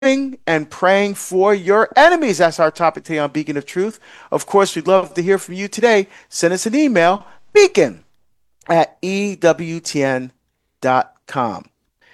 and praying for your enemies. That's our topic today on Beacon of Truth. Of course, we'd love to hear from you today. Send us an email, beacon@ewtn.com.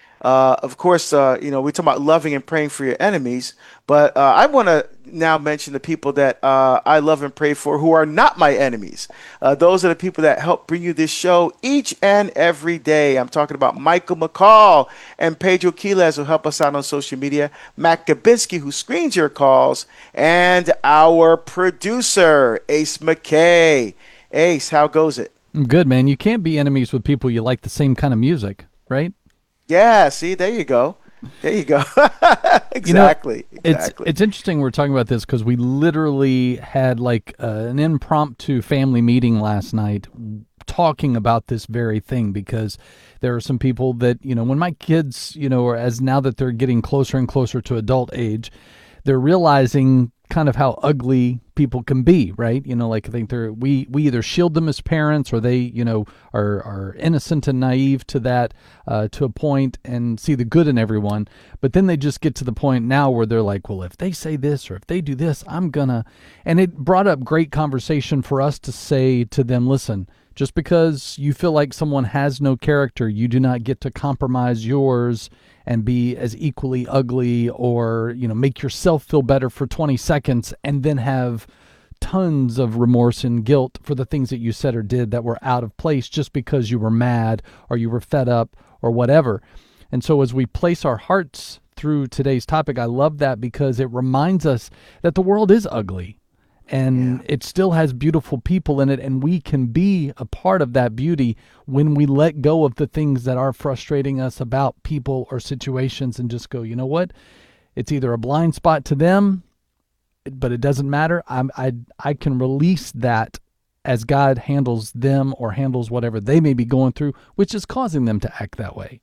Of course, we talk about loving and praying for your enemies, but I want to now mention the people that I love and pray for who are not my enemies. Those are the people that help bring you this show each and every day. I'm talking about Michael McCall and Pedro Quiles, who help us out on social media, Matt Gabinski, who screens your calls, and our producer, Ace McKay. Ace, how goes it? Good, man. You can't be enemies with people you like the same kind of music, right? Yeah, see, there you go. There you go. Exactly. It's interesting we're talking about this because we literally had like an impromptu family meeting last night talking about this very thing, because there are some people that, when my kids, or as now that they're getting closer and closer to adult age, they're realizing kind of how ugly people can be, right? Like I think we either shield them as parents, or they, are innocent and naive to that, to a point, and see the good in everyone. But then they just get to the point now where they're like, well, if they say this or if they do this, I'm gonna. And it brought up great conversation for us to say to them, listen, just because you feel like someone has no character, you do not get to compromise yours and be as equally ugly, or, make yourself feel better for 20 seconds and then have tons of remorse and guilt for the things that you said or did that were out of place just because you were mad or you were fed up or whatever. And so as we place our hearts through today's topic, I love that because it reminds us that the world is ugly. And it still has beautiful people in it, and we can be a part of that beauty when we let go of the things that are frustrating us about people or situations and just go, you know what? It's either a blind spot to them, but it doesn't matter. I can release that as God handles them or handles whatever they may be going through, which is causing them to act that way.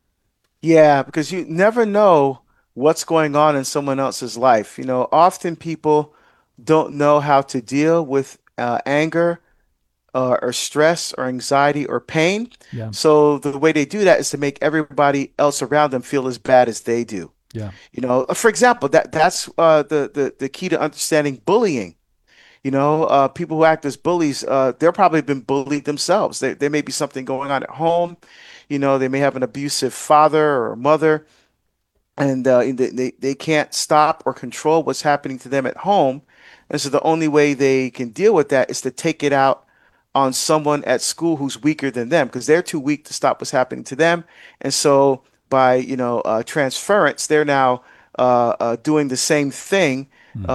Yeah, because you never know what's going on in someone else's life. Often people don't know how to deal with anger or stress or anxiety or pain. Yeah. So the way they do that is to make everybody else around them feel as bad as they do. Yeah. For example, that's the key to understanding bullying. People who act as bullies, they're probably been bullied themselves. There may be something going on at home. They may have an abusive father or mother, and they can't stop or control what's happening to them at home. And so the only way they can deal with that is to take it out on someone at school who's weaker than them, because they're too weak to stop what's happening to them. And so by, transference, they're now doing the same thing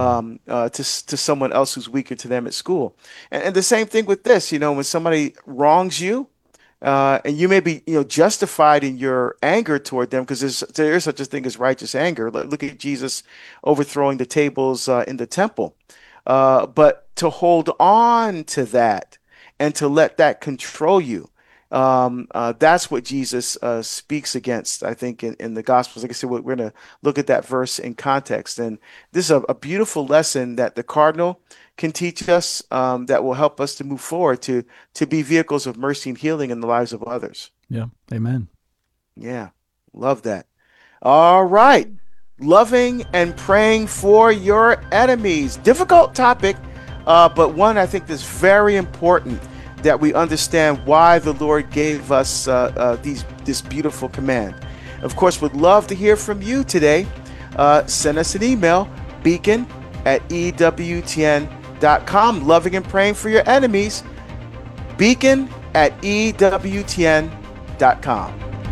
to someone else who's weaker to them at school. And the same thing with this, when somebody wrongs you, and you may be, justified in your anger toward them, because there is such a thing as righteous anger. Look at Jesus overthrowing the tables in the temple. But to hold on to that and to let that control you, that's what Jesus speaks against, I think, in the Gospels. Like I said, we're going to look at that verse in context. And this is a beautiful lesson that the Cardinal can teach us, that will help us to move forward to be vehicles of mercy and healing in the lives of others. Yeah. Amen. Yeah. Love that. All right. Loving and praying for your enemies. Difficult topic, but one I think that's very important, that we understand why the Lord gave us this beautiful command. Of course, would love to hear from you today. Send us an email, beacon@ewtn.com. Loving and praying for your enemies, beacon@ewtn.com.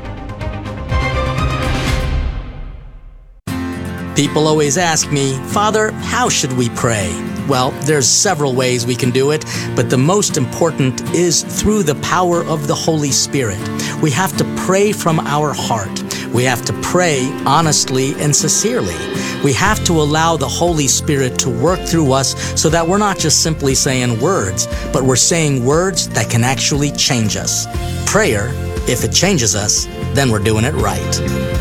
People always ask me, Father, how should we pray? Well, there's several ways we can do it, but the most important is through the power of the Holy Spirit. We have to pray from our heart. We have to pray honestly and sincerely. We have to allow the Holy Spirit to work through us so that we're not just simply saying words, but we're saying words that can actually change us. Prayer, if it changes us, then we're doing it right.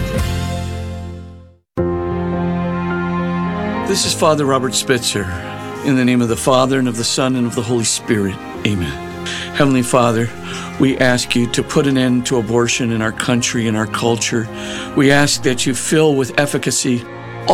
This is Father Robert Spitzer. In the name of the Father, and of the Son, and of the Holy Spirit. Amen. Heavenly Father, we ask you to put an end to abortion in our country and our culture. We ask that you fill with efficacy